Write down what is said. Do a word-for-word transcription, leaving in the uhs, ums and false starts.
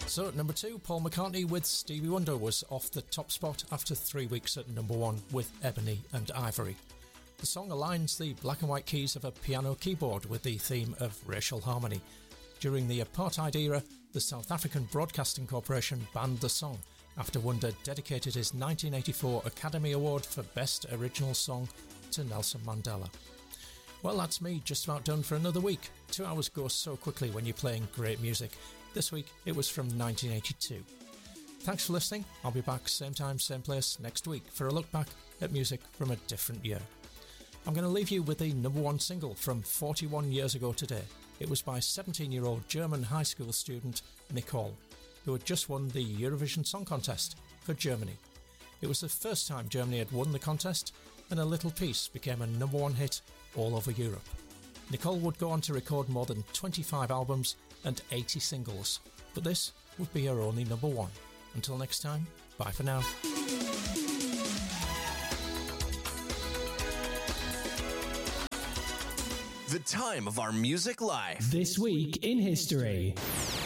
So at number two, Paul McCartney with Stevie Wonder was off the top spot after three weeks at number one with Ebony and Ivory. The song aligns the black and white keys of a piano keyboard with the theme of racial harmony. During the apartheid era, the South African Broadcasting Corporation banned the song after Wonder dedicated his nineteen eighty-four Academy Award for Best Original Song to Nelson Mandela. Well, that's me just about done for another week. Two hours go so quickly when you're playing great music. This week it was from nineteen eighty-two. Thanks for listening. I'll be back same time, same place next week for a look back at music from a different year. I'm going to leave you with the number one single from forty-one years ago today. It was by seventeen-year-old German high school student Nicole, who had just won the Eurovision Song Contest for Germany. It was the first time Germany had won the contest, and A Little Piece became a number one hit all over Europe. Nicole would go on to record more than twenty-five albums and eighty singles, but this would be her only number one. Until next time, bye for now. The time of our music life. This week in history.